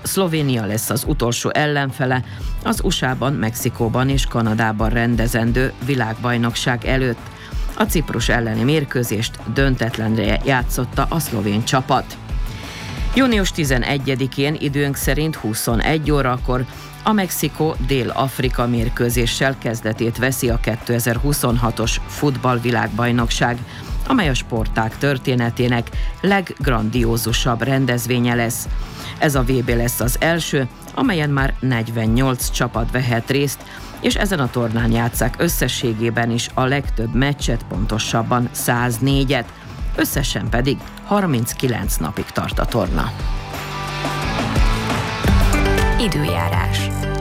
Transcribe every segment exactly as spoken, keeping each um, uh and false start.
Szlovénia lesz az utolsó ellenfele az u es á-ban, Mexikóban és Kanadában rendezendő világbajnokság előtt. A Ciprus elleni mérkőzést döntetlenre játszotta a szlovén csapat. június tizenegyedikén időnk szerint huszonegy órakor a Mexikó-Dél-Afrika mérkőzéssel kezdetét veszi a kétezer-huszonhatos futballvilágbajnokság, amely a sportág történetének leggrandiózusabb rendezvénye lesz. Ez a vé bé lesz az első, amelyen már negyvennyolc csapat vehet részt, és ezen a tornán játsszák összességében is a legtöbb meccset, pontosabban száznégyet, összesen pedig harminckilenc napig tart a torna. Időjárás.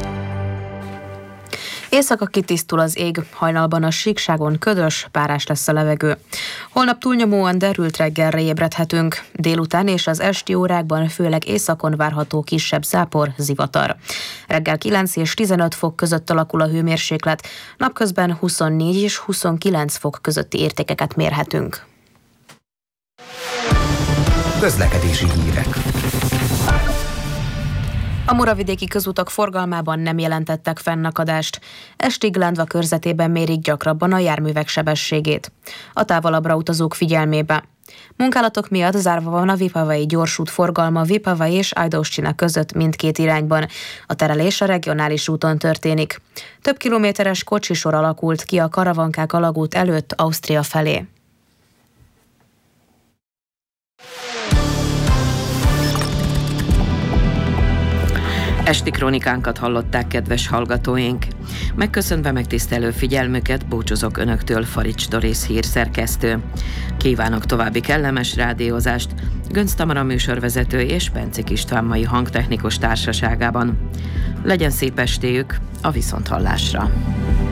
Éjszaka kitisztul az ég, hajnalban a síkságon ködös, párás lesz a levegő. Holnap túlnyomóan derült reggelre ébredhetünk, délután és az esti órákban főleg északon várható kisebb zápor, zivatar. Reggel kilenc és tizenöt fok között alakul a hőmérséklet, napközben huszonnégy és huszonkilenc fok közötti értékeket mérhetünk. Közlekedési hírek. A muravidéki közutak forgalmában nem jelentettek fennakadást. Estig Lendva körzetében mérik gyakrabban a járművek sebességét. A távolabbra utazók figyelmébe. Munkálatok miatt zárva van a Vipavai gyorsút forgalma Vipavai és Ajdóscsina között mindkét irányban. A terelés a regionális úton történik. Több kilométeres kocsisor alakult ki a Karavankák alagút előtt Ausztria felé. Esti krónikánkat hallották, kedves hallgatóink. Megköszönve megtisztelő figyelmüket búcsúzok önöktől, Farics Doris hírszerkesztő. Kívánok további kellemes rádiózást Gönc Tamara műsorvezető és Pencik István mai hangtechnikus társaságában. Legyen szép estéjük, a viszonthallásra!